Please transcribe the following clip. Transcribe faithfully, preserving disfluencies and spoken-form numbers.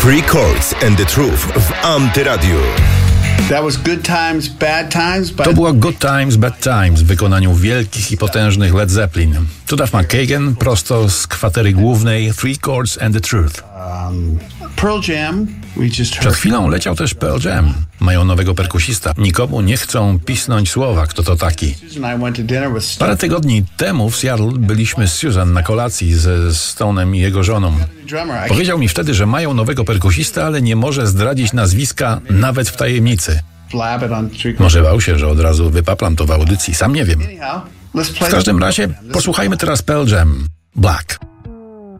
Three Chords and the Truth w Antyradiu. That was Good Times, Bad Times. By... To było Good Times, Bad Times w wykonaniu wielkich i potężnych Led Zeppelin. Tu Duff McKagan prosto z kwatery głównej Three Chords and the Truth. Um, Pearl Jam. We just heard... Przed chwilą leciał też Pearl Jam. Mają nowego perkusista. Nikomu nie chcą pisnąć słowa, kto to taki. Parę tygodni temu w Seattle byliśmy z Susan na kolacji ze Stone'em i jego żoną. Powiedział mi wtedy, że mają nowego perkusista, ale nie może zdradzić nazwiska nawet w tajemnicy. Może bał się, że od razu wypaplam to w audycji. Sam nie wiem. W każdym razie posłuchajmy teraz Pearl Jam. Black.